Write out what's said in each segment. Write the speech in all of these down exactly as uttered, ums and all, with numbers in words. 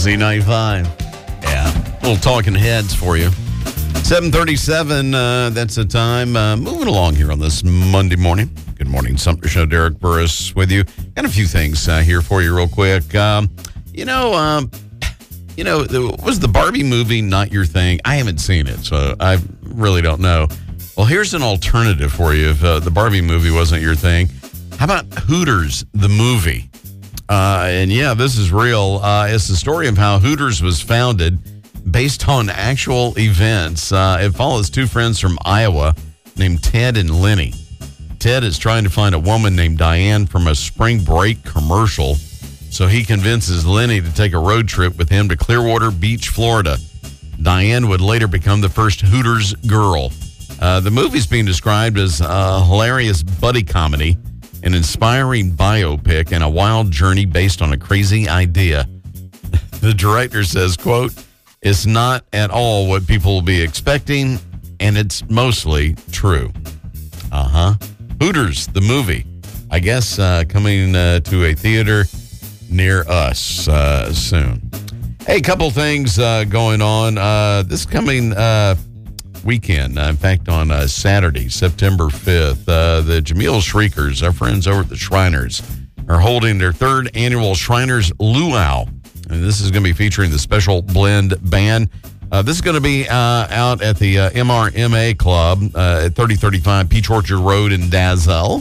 Z ninety-five. Yeah, little talking heads for you. seven thirty-seven, uh, that's the time. Uh, moving along here on this Monday morning. Good morning, Sumter Show. Derek Burris with you. Got a few things uh, here for you real quick. Um, you know, um, you know, was the Barbie movie not your thing? I haven't seen it, so I really don't know. Well, here's an alternative for you if uh, the Barbie movie wasn't your thing. How about Hooters, the movie? Uh, and yeah, this is real. Uh, it's the story of how Hooters was founded based on actual events. Uh, it follows two friends from Iowa named Ted and Lenny. Ted is trying to find a woman named Diane from a spring break commercial, so he convinces Lenny to take a road trip with him to Clearwater Beach, Florida. Diane would later become the first Hooters girl. Uh, the movie's being described as a hilarious buddy comedy, an inspiring biopic, and a wild journey based on a crazy idea. The director says, quote, "It's not at all what people will be expecting, and it's mostly true." Uh-huh. Hooters, the movie. I guess uh, coming uh, to a theater near us uh, soon. Hey, a couple things uh, going on. Uh, this coming uh, weekend, uh, in fact, on uh, Saturday, September fifth, uh, the Jameel Shriekers, our friends over at the Shriners, are holding their third annual Shriners Luau. And this is going to be featuring the Special Blend Band. Uh, this is going to be uh, out at the uh, M R M A Club uh, at thirty thirty-five Peach Orchard Road in Dazzle.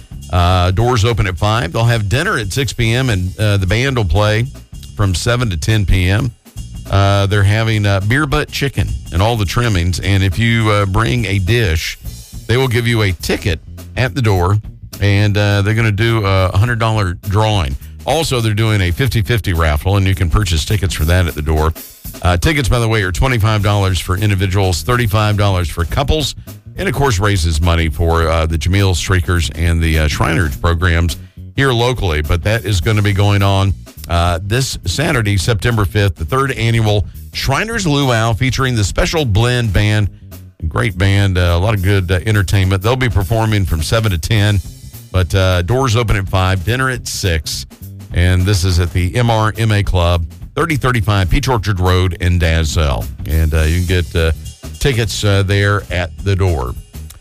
Uh, doors open at five. They'll have dinner at six p.m. and uh, the band will play from seven to ten p.m. Uh, they're having uh, beer butt chicken and all the trimmings. And if you uh, bring a dish, they will give you a ticket at the door. And uh, they're going to do a one hundred dollars drawing. Also, they're doing a fifty-fifty raffle, and you can purchase tickets for that at the door. Uh, tickets, by the way, are twenty-five dollars for individuals, thirty-five dollars for couples, and, of course, raises money for uh, the Jameel Shriekers and the uh, Shriners programs here locally. But that is going to be going on uh, this Saturday, September fifth, the third annual Shriners Luau featuring the Special Blend Band. Great band, uh, a lot of good uh, entertainment. They'll be performing from seven to ten, but uh, doors open at five, dinner at six. And this is at the M R M A Club, thirty thirty-five Peach Orchard Road in Dazzle. And uh, you can get uh, tickets uh, there at the door.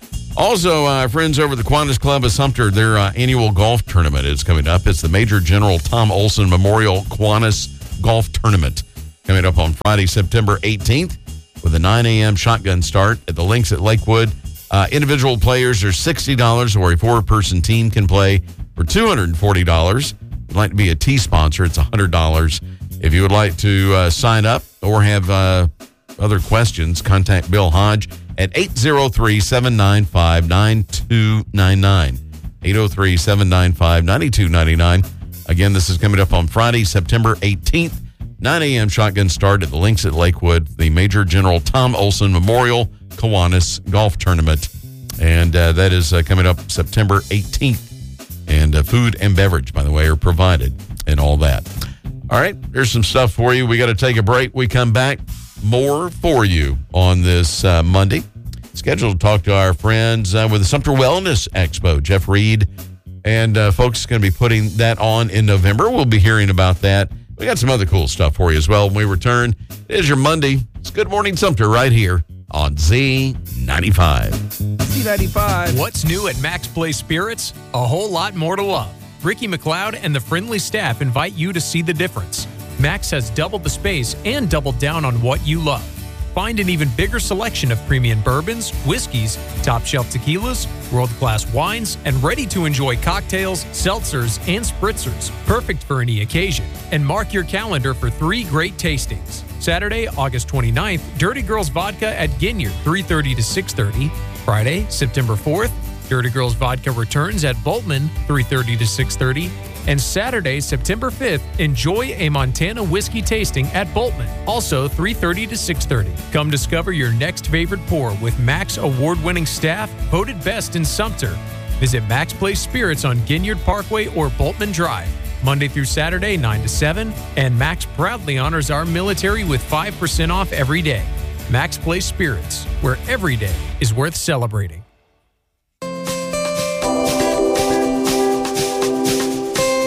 Also, uh, friends over at the Kiwanis Club of Sumter, their uh, annual golf tournament is coming up. It's the Major General Tom Olson Memorial Kiwanis Golf Tournament coming up on Friday, September eighteenth with a nine a.m. shotgun start at the links at Lakewood. Uh, individual players are sixty dollars, or a four-person team can play for two hundred forty dollars. If you'd like to be a tee sponsor, it's one hundred dollars. If you would like to uh, sign up or have uh, other questions, contact Bill Hodge at eight oh three, seven nine five, nine two nine nine. eight oh three, seven nine five, nine two nine nine. Again, this is coming up on Friday, September eighteenth, nine a.m. shotgun start at the links at Lakewood, the Major General Tom Olson Memorial Kiwanis Golf Tournament. And uh, that is uh, coming up September eighteenth. And uh, food and beverage, by the way, are provided and all that. All right, there's some stuff for you. We got to take a break. We come back, more for you on this uh, Monday. Scheduled to talk to our friends uh, with the Sumter Wellness Expo. Jeff Reed and uh, folks going to be putting that on in November. We'll be hearing about that. We got some other cool stuff for you as well when we return. It is your Monday. It's Good Morning Sumter right here on Z ninety-five. Z ninety-five. What's new at Max Place Spirits? A whole lot more to love. Ricky McLeod and the friendly staff invite you to see the difference. Max has doubled the space and doubled down on what you love. Find an even bigger selection of premium bourbons, whiskeys, top-shelf tequilas, world-class wines, and ready-to-enjoy cocktails, seltzers, and spritzers, perfect for any occasion. And mark your calendar for three great tastings. Saturday, August twenty-ninth, Dirty Girls Vodka at Ginyard, three thirty to six thirty. Friday, September fourth, Dirty Girls Vodka returns at Boltman, three thirty to six thirty. And Saturday, September fifth, enjoy a Montana whiskey tasting at Boltman, also three thirty to six thirty. Come discover your next favorite pour with Max award-winning staff, voted best in Sumter. Visit Max Place Spirits on Ginyard Parkway or Boltman Drive, Monday through Saturday, nine to seven, and Max proudly honors our military with five percent off every day. Max Place Spirits, where every day is worth celebrating.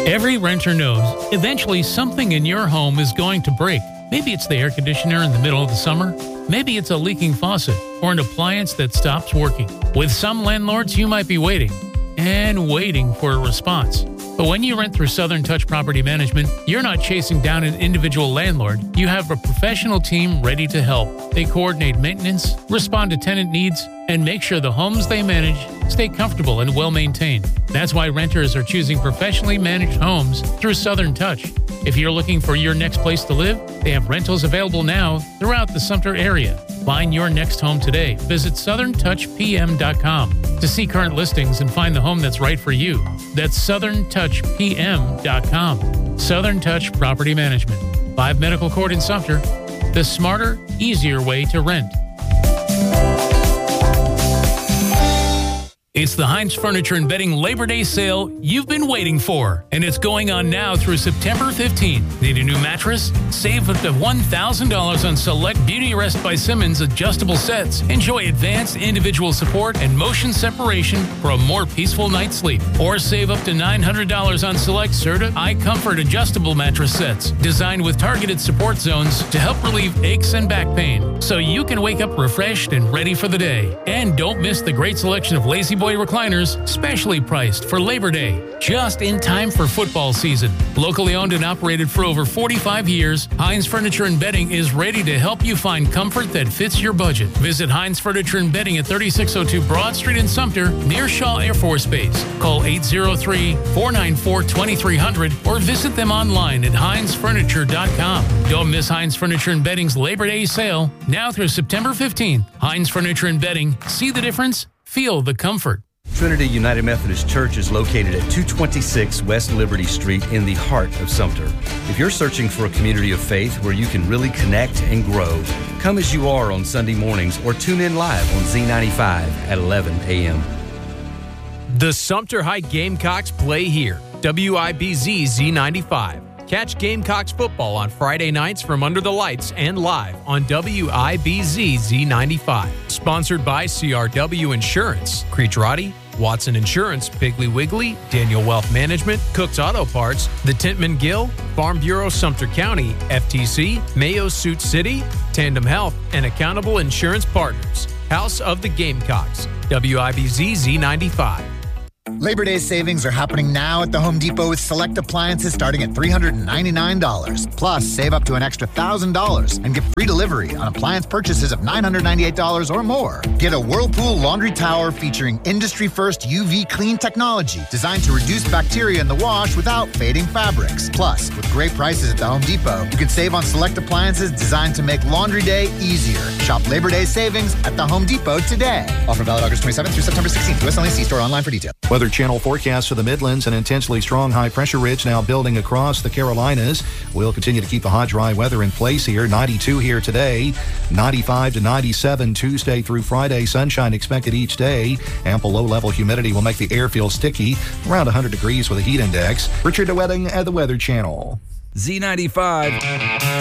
Every renter knows eventually something in your home is going to break. Maybe it's the air conditioner in the middle of the summer. Maybe it's a leaking faucet or an appliance that stops working. With some landlords, you might be waiting and waiting for a response. But when you rent through Southern Touch Property Management, you're not chasing down an individual landlord. You have a professional team ready to help. They coordinate maintenance, respond to tenant needs, and make sure the homes they manage stay comfortable and well-maintained. That's why renters are choosing professionally managed homes through Southern Touch. If you're looking for your next place to live, they have rentals available now throughout the Sumter area. Find your next home today. Visit southern touch p m dot com to see current listings and find the home that's right for you. That's southern touch p m dot com. Southern Touch Property Management. Five Medical Court in Sumter. The smarter, easier way to rent. It's the Heinz Furniture and Bedding Labor Day sale you've been waiting for, and it's going on now through September fifteenth. Need a new mattress? Save up to one thousand dollars on select Beautyrest by Simmons adjustable sets. Enjoy advanced individual support and motion separation for a more peaceful night's sleep. Or save up to nine hundred dollars on select Serta iComfort adjustable mattress sets, designed with targeted support zones to help relieve aches and back pain, so you can wake up refreshed and ready for the day. And don't miss the great selection of Lazy Boy recliners, specially priced for Labor Day, just in time for football season. Locally owned and operated for over forty-five years, Heinz Furniture and Bedding is ready to help you find comfort that fits your budget. Visit Heinz Furniture and Bedding at thirty-six oh two Broad Street in Sumter, near Shaw Air Force Base. Call eight oh three, four nine four, two three zero zero or visit them online at heinz furniture dot com. Don't miss Heinz Furniture and Bedding's Labor Day sale, now through September fifteenth. Heinz Furniture and Bedding. See the difference? Feel the comfort. Trinity United Methodist Church is located at two twenty-six West Liberty Street in the heart of Sumter. If you're searching for a community of faith where you can really connect and grow, come as you are on Sunday mornings or tune in live on Z ninety-five at eleven a.m. The Sumter High Gamecocks play here. W I B Z Z ninety-five. Catch Gamecocks football on Friday nights from under the lights and live on W I B Z Z ninety-five. Sponsored by C R W Insurance, Creech Roddy, Watson Insurance, Piggly Wiggly, Daniel Wealth Management, Cook's Auto Parts, the Tintman Gill, Farm Bureau Sumter County, F T C, Mayo Suit City, Tandem Health, and Accountable Insurance Partners. House of the Gamecocks, W I B Z Z ninety-five. Labor Day savings are happening now at the Home Depot with select appliances starting at three hundred ninety-nine dollars. Plus, save up to an extra one thousand dollars and get free delivery on appliance purchases of nine hundred ninety-eight dollars or more. Get a Whirlpool laundry tower featuring industry-first U V clean technology designed to reduce bacteria in the wash without fading fabrics. Plus, with great prices at the Home Depot, you can save on select appliances designed to make laundry day easier. Shop Labor Day savings at the Home Depot today. Offer valid August twenty-seventh through September sixteenth. U S only. See store online for details. Weather Channel forecast for the Midlands. An intensely strong high-pressure ridge now building across the Carolinas. We'll continue to keep the hot, dry weather in place here. ninety-two here today, ninety-five to ninety-seven Tuesday through Friday. Sunshine expected each day. Ample low-level humidity will make the air feel sticky. Around one hundred degrees with a heat index. Richard DeWetting at the Weather Channel. Z ninety-five.